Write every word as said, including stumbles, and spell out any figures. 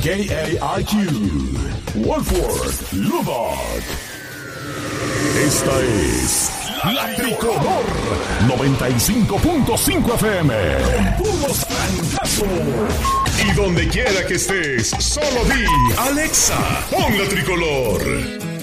A I Q, Wolford Lubbock. Esta es La Tricolor noventa y cinco punto cinco F M. Con puros francazos. Y donde quiera que estés, solo di Alexa, pon La Tricolor.